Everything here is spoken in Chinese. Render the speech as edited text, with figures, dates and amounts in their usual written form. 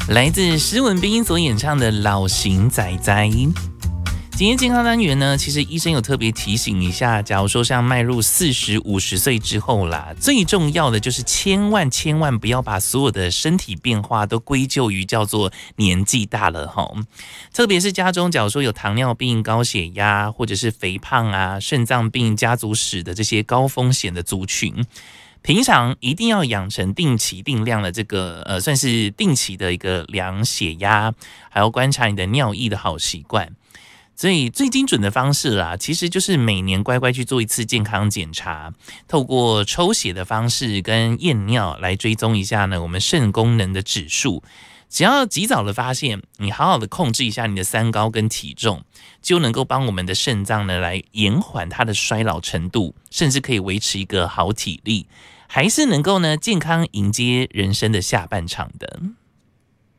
来自施文彬所演唱的《老型仔仔》。今天健康单元呢，其实医生有特别提醒一下，假如说像迈入40、50岁之后啦，最重要的就是千万不要把所有的身体变化都归咎于叫做年纪大了哈。特别是家中假如说有糖尿病、高血压或者是肥胖啊、肾脏病家族史的这些高风险的族群，平常一定要养成定期定量的这个算是定期的一个量血压，还有观察你的尿液的好习惯。所以最精准的方式啦，其实就是每年乖乖去做一次健康检查，透过抽血的方式跟验尿来追踪一下呢我们肾功能的指数。只要及早的发现，你好好的控制一下你的三高跟体重，就能够帮我们的肾脏呢来延缓它的衰老程度，甚至可以维持一个好体力，还是能够呢健康迎接人生的下半场的。